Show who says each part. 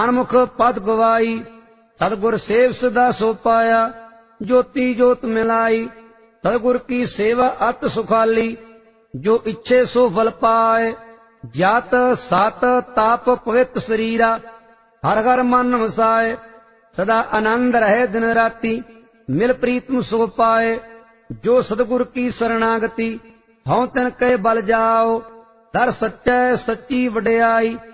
Speaker 1: ਅਨਮੁਖ ਪਦ ਗਵਾਈ, सतगुर सेव सदा सो पाया। ज्योति ज्योत मिलाई, सतगुर की सेवा अत सुखाली। जो इच्छे सो फल पाए, जात सात ताप पवित शरीरा। हर हर मन वसाए, सदा आनंद रहे दिन राति। मिल प्रीतम सो पाए, जो सतगुर की शरणागति। हौं तिन के बल जाओ, दर सच्चै सच्ची वड्याई।